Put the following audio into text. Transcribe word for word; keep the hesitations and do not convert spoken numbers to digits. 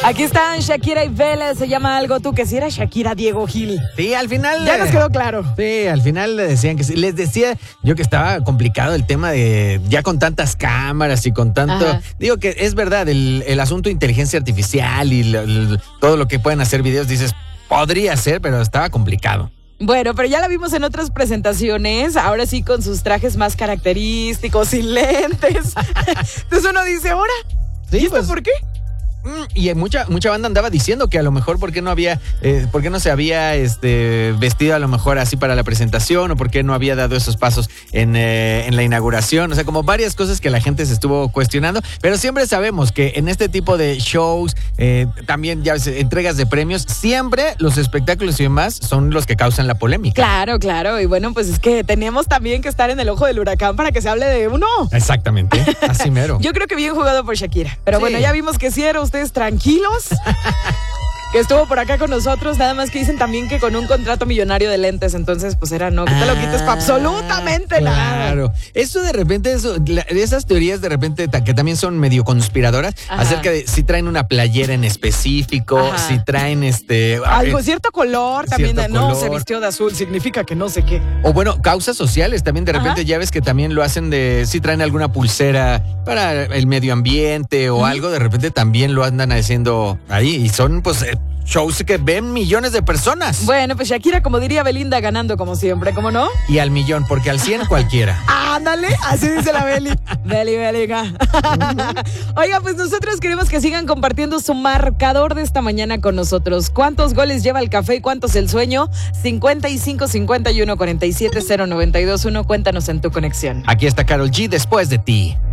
Aquí están Shakira y Vélez, se llama Algo Tú, que si era Shakira, Diego Gil. Sí, al final... Ya nos quedó claro. Sí, al final le decían que sí. Les decía yo que estaba complicado el tema de ya con tantas cámaras y con tanto... Ajá. Digo que es verdad, el, el asunto de inteligencia artificial y lo- el- todo lo que pueden hacer videos, dices, podría ser, pero estaba complicado. Bueno, pero ya la vimos en otras presentaciones, ahora sí con sus trajes más característicos, sin lentes. Entonces uno dice, ¿ahora? Sí, ¿Y esto pues, por qué? Mm, Y mucha mucha banda andaba diciendo que a lo mejor por qué no había, eh, por qué no se había este, vestido a lo mejor así para la presentación o por qué no había dado esos pasos en, eh, en la inauguración. O sea, como varias cosas que la gente se estuvo cuestionando. Pero siempre sabemos que en este tipo de shows, eh, también ya ves, entregas de premios, siempre los espectáculos y demás son los que causan la polémica. Claro, claro. Y bueno, pues es que tenemos también que estar en el ojo del huracán para que se hable de uno. Exactamente, así mero. Yo creo que bien jugado por Shakira. Pero Sí. bueno, ya vimos que sí eran ustedes tranquilos. Que estuvo por acá con nosotros, nada más que dicen también que con un contrato millonario de lentes, entonces pues era no, que te lo quites para absolutamente nada. Claro. Eso de repente, eso, la- esas teorías de repente ta- que también son medio conspiradoras, Ajá. acerca de si traen una playera en específico, Ajá. si traen este... a Algo, ver, cierto color también Cierto de no, color. se vistió de azul, significa que no sé qué. o bueno, causas sociales también de repente Ajá. ya ves que también lo hacen de si traen alguna pulsera para el medio ambiente o Ujú. algo, de repente también lo andan haciendo ahí y son pues eh, shows que ven millones de personas. Bueno, pues Shakira, como diría Belinda, ganando como siempre, ¿cómo no? Y al millón, porque al cien cualquiera. Ándale, así dice la Beli. Beli, Beliga. Oiga, pues nosotros queremos que sigan compartiendo su marcador de esta mañana con nosotros. ¿Cuántos goles lleva el café y cuántos el sueño? cincuenta y cinco, cincuenta y uno, cuarenta y siete, cero, noventa y dos, uno. Cuéntanos en tu conexión. Aquí está Karol G después de ti.